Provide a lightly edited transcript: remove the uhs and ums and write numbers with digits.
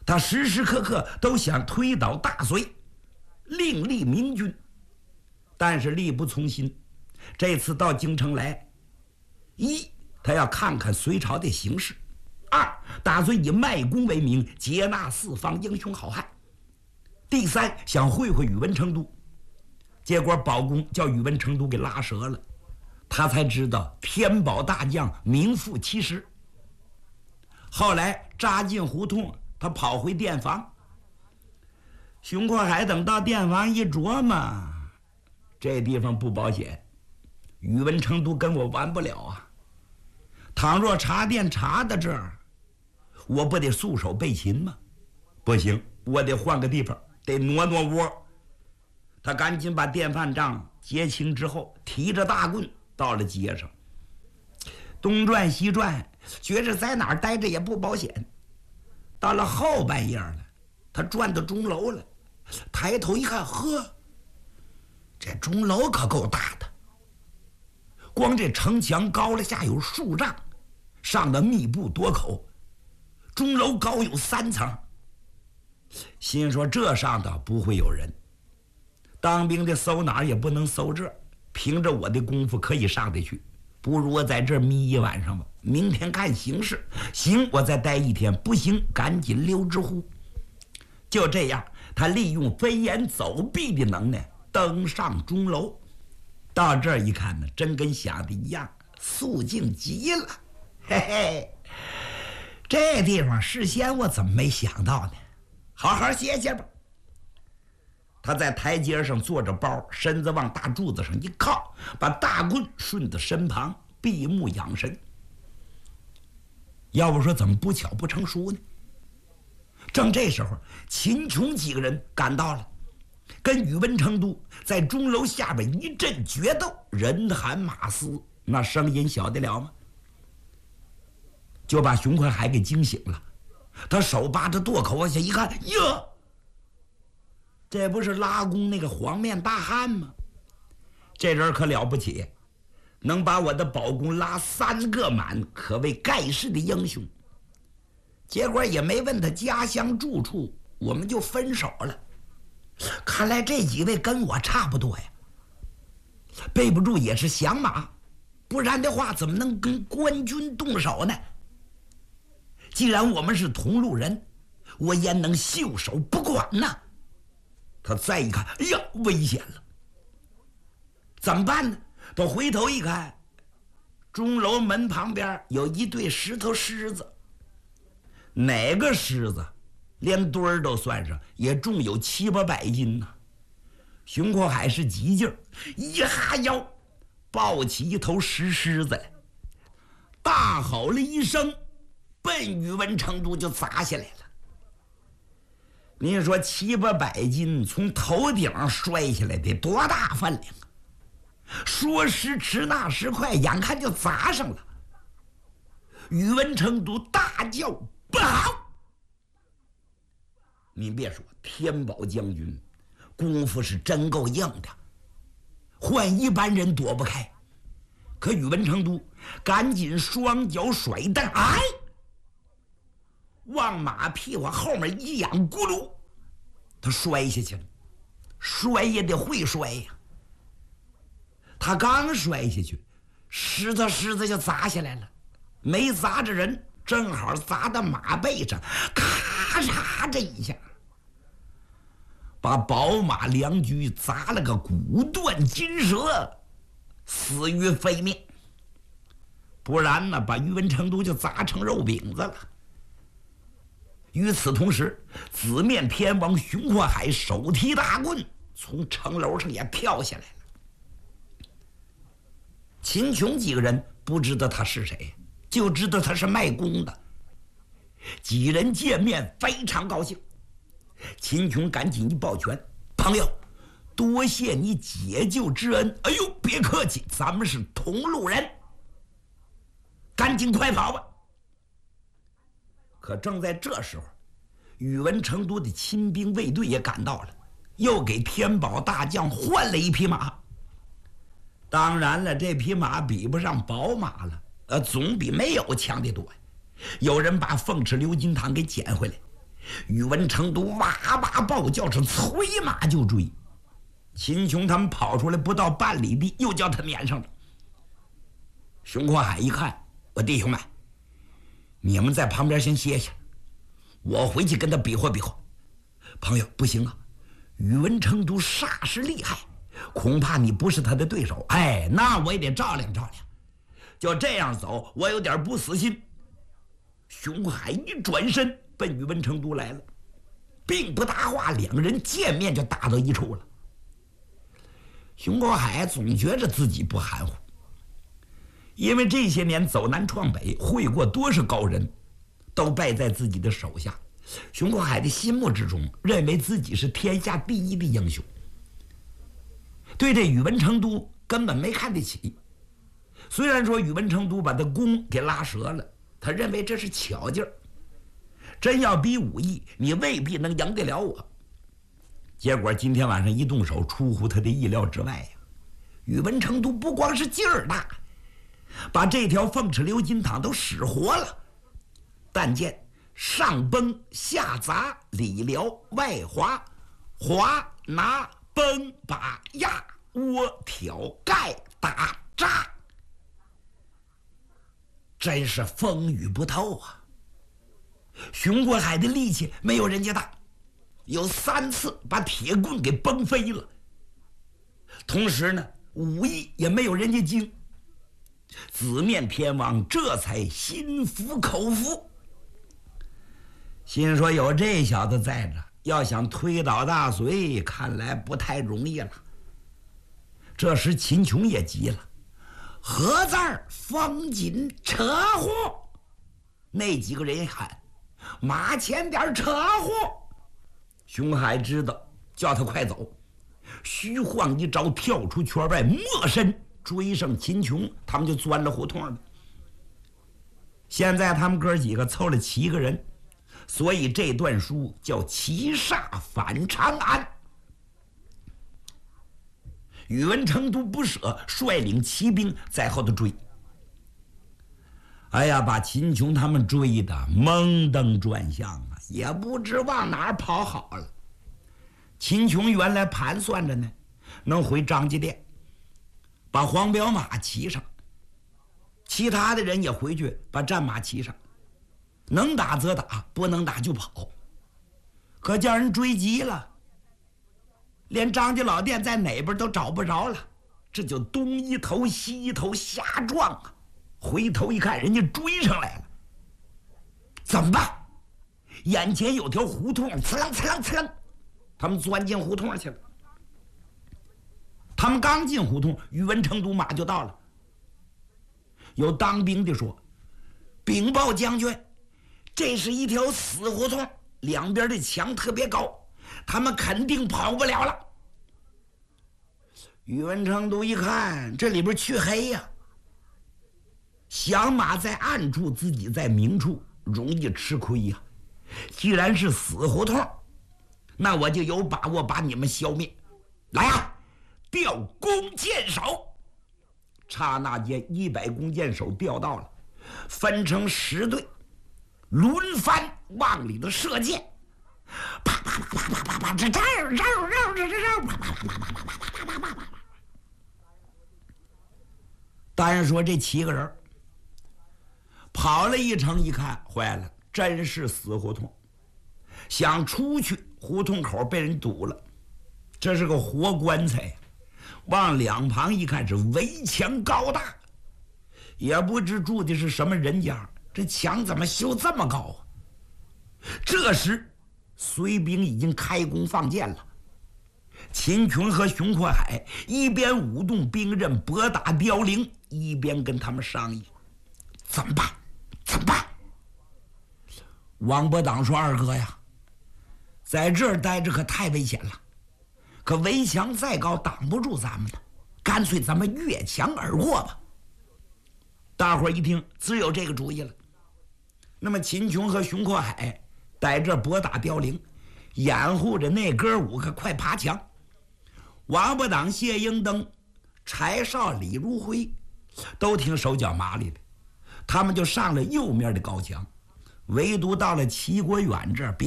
他时时刻刻都想推倒大隋，另立明君，但是力不从心。这次到京城来，一他要看看隋朝的形势，二打算以卖功为名接纳四方英雄好汉，第三想会会宇文成都。结果保公叫宇文成都给拉折了，他才知道天宝大将名副其实。后来扎进胡同，他跑回店房。熊阔海等到店房一琢磨，这地方不保险，宇文成都跟我玩不了啊。倘若茶店查到这儿，我不得束手被擒吗？不行，我得换个地方，得挪挪窝。他赶紧把店饭账结清之后，提着大棍到了街上，东转西转，觉着在哪儿待着也不保险。到了后半夜了，他转到钟楼了，抬头一看，呵，这钟楼可够大的，光这城墙高了下有数丈，上的密布多口，钟楼高有3层。心说这上头不会有人，当兵的搜哪儿也不能搜这儿，凭着我的功夫可以上得去，不如我在这儿眯一晚上吧，明天看形势，行我再待一天，不行赶紧溜之乎。就这样，他利用飞檐走壁的能耐登上钟楼。到这儿一看呢，真跟想的一样，肃静极了。嘿嘿，这地方事先我怎么没想到呢？好好歇歇吧。他在台阶上坐着包，身子往大柱子上一靠，把大棍顺到身旁，闭目养神。要不说怎么不巧不成书呢？正这时候，秦琼几个人赶到了，跟宇文成都在钟楼下边一阵决斗，人喊马嘶，那声音小得了吗？就把熊快海给惊醒了。他手扒着垛口往下一看，哟，这不是拉弓那个黄面大汉吗？这人可了不起，能把我的宝弓拉3个满，可谓盖世的英雄。结果也没问他家乡住处，我们就分手了。看来这几位跟我差不多呀，备不住也是降马，不然的话怎么能跟官军动手呢？既然我们是同路人，我焉能袖手不管呢？他再一看，哎呀，危险了！怎么办呢？他回头一看，钟楼门旁边有一对石头狮子，哪个狮子连墩儿都算上，也重有700-800斤呢。熊阔海是急劲儿，一哈腰，抱起一头石狮子来，大吼了一声，奔宇文成都就砸下来了。您说700-800斤从头顶上摔下来得多大分量啊？说时迟那时快，眼看就砸上了。宇文成都大叫不好！您别说，天宝将军功夫是真够硬的，换一般人躲不开。可宇文成都赶紧双脚甩蹬，哎，往马屁股后面一仰，咕噜，他摔下去了。摔也得会摔呀。他刚摔下去，狮子就砸下来了，没砸着人，正好砸到马背上，咔嚓这一下，把宝马良驹砸了个骨断筋折，死于非命。不然呢，把宇文成都就砸成肉饼子了。与此同时，紫面天王熊阔海手提大棍从城楼上也跳下来了。秦琼几个人不知道他是谁，就知道他是卖弓的。几人见面非常高兴，秦琼赶紧一抱拳：“朋友，多谢你解救之恩。哎呦，别客气，咱们是同路人，赶紧快跑吧！”可正在这时候，宇文成都的亲兵卫队也赶到了，又给天宝大将换了一匹马。当然了，这匹马比不上宝马了，总比没有强得多。有人把凤翅鎏金堂给捡回来， 宇文成都哇哇暴叫，是催马就追。秦琼他们跑出来不到半里地，又叫他撵上了。熊阔海一看，我弟兄们，你们在旁边先歇歇，我回去跟他比划比划。朋友，不行啊，宇文成都煞是厉害，恐怕你不是他的对手。哎，那我也得照亮照亮。就这样走，我有点不死心。熊阔海一转身奔宇文成都来了，并不搭话，两个人见面就打到一处了。熊阔海总觉着自己不含糊，因为这些年走南闯北，会过多少高人，都败在自己的手下。熊阔海的心目之中认为自己是天下第一的英雄，对这宇文成都根本没看得起。虽然说宇文成都把他弓给拉折了，他认为这是巧劲儿，真要比武艺，你未必能赢得了我。结果今天晚上一动手，出乎他的意料之外呀！宇文成都不光是劲儿大，把这条凤翅鎏金镗都使活了。但见上崩下砸，里撩外滑，滑拿崩把压窝挑盖打扎，真是风雨不透啊！熊阔海的力气没有人家大，有3次把铁棍给崩飞了。同时呢，武艺也没有人家精。紫面天王这才心服口服，心说有这小子在着，要想推倒大隋，看来不太容易了。这时秦琼也急了，何字儿风紧扯货，那几个人喊马前点扯货。熊海知道，叫他快走，虚晃一招，跳出圈外，没身追上秦琼，他们就钻了胡同了。现在他们哥几个凑了7个人，所以这段书叫骑煞反长安。宇文成都不舍，率领骑兵在后头追。哎呀，把秦琼他们追的蒙登转向啊，也不知往哪儿跑好了。秦琼原来盘算着呢，能回张家店，把黄骠马骑上，其他的人也回去把战马骑上，能打则打，不能打就跑。可叫人追急了，连张家老店在哪边都找不着了，这就东一头西一头瞎撞啊！回头一看，人家追上来了，怎么办？眼前有条胡同，呲楞呲楞呲楞，他们钻进胡同去了。他们刚进胡同，宇文成都马就到了。有当兵的说：“禀报将军，这是一条死胡同，两边的墙特别高，他们肯定跑不了了。”宇文成都一看，这里边黢黑呀，响马在暗处，自己在明处，容易吃亏呀。既然是死胡同，那我就有把握把你们消灭。来啊，调弓箭手！刹那间，100弓箭手调到了，分成10队，轮番往里头射箭。啪啪啪啪啪啪啪，这绕绕绕这绕，啪啪啪啪啪啪啪啪啪啪。单说这7个人跑了一程，一看坏了，真是死胡同。想出去，胡同口被人堵了，这是个活棺材。往两旁一看，是围墙高大，也不知住的是什么人家，这墙怎么修这么高啊？这时隋兵已经开弓放箭了。秦琼和熊阔海一边舞动兵刃拨打凋零，一边跟他们商议怎么办。王伯党说：“二哥呀，在这儿待着可太危险了，可围墙再高挡不住咱们的，干脆咱们越墙而过吧。”大伙儿一听，只有这个主意了。那么秦琼和熊阔海在这儿拨打凋零，掩护着那哥5个快爬墙。王伯党、谢英登、柴少、李如辉都挺手脚麻利的，他们就上了右面的高墙。唯独到了齐国远这儿，别